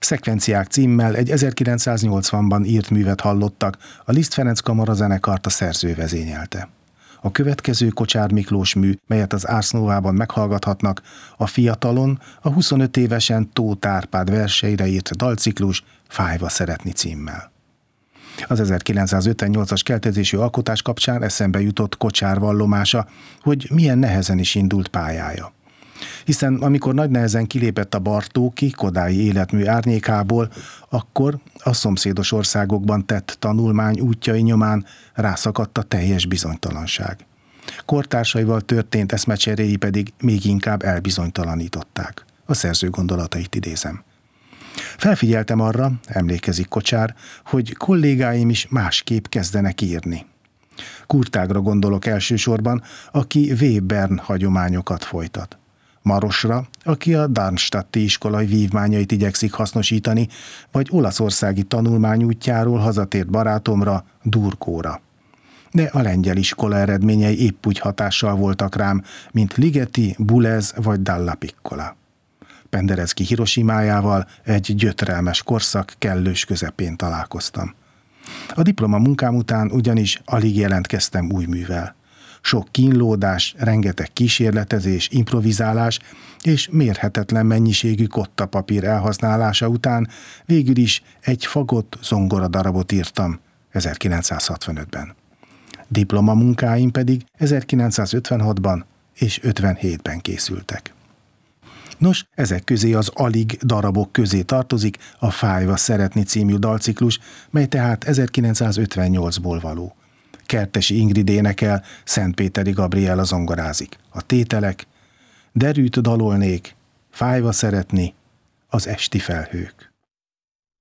Szekvenciák címmel egy 1980-ban írt művet hallottak, a Liszt Ferenc kamarazenekart a szerző vezényelte. A következő Kocsár Miklós mű, melyet az Ars Novában meghallgathatnak, a fiatalon, a 25 évesen Tóth Árpád verseire írt dalciklus Fájva szeretni címmel. Az 1958-as keltezésű alkotás kapcsán eszembe jutott Kocsár vallomása, hogy milyen nehezen is indult pályája. Hiszen amikor nagy nehezen kilépett a Bartóki, Kodályi életmű árnyékából, akkor a szomszédos országokban tett tanulmány útjai nyomán rászakadt a teljes bizonytalanság. Kortársaival történt eszmecseréi pedig még inkább elbizonytalanították. A szerző gondolatait idézem. Felfigyeltem arra, emlékezik Kocsár, hogy kollégáim is másképp kezdenek írni. Kurtágra gondolok elsősorban, aki Webern hagyományokat folytat. Marosra, aki a Darmstadti iskolai vívmányait igyekszik hasznosítani, vagy olaszországi tanulmányútjáról hazatért barátomra, Durkóra. De a lengyel iskola eredményei épp úgy hatással voltak rám, mint Ligeti, Bulez vagy Dalla Piccola. Penderecki Hirosimájával egy gyötrelmes korszak kellős közepén találkoztam. A diplomamunkám után ugyanis alig jelentkeztem új művel. Sok kínlódás, rengeteg kísérletezés, improvizálás és mérhetetlen mennyiségű kottapapír elhasználása után végül is egy fagott zongoradarabot írtam 1965-ben. Diplomamunkáim pedig 1956-ban és 57-ben készültek. Nos, ezek közé az alig darabok közé tartozik a Fájva szeretni című dalciklus, mely tehát 1958-ból való. Kertesi Ingrid énekel, Szentpéteri Gabriella zongorázik. A tételek: derűt dalolnék, fájva szeretni, az esti felhők.